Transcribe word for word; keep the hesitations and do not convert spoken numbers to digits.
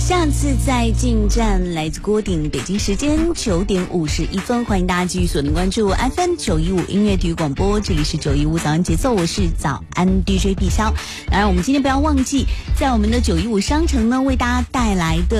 下次再进站，来自郭顶，北京时间九点五十一分，欢迎大家继续锁定关注 F M 九一五音乐体育广播，这里是九一五早安节奏，我是早安 D J 碧霄。当然，我们今天不要忘记，在我们的九一五商城呢，为大家带来的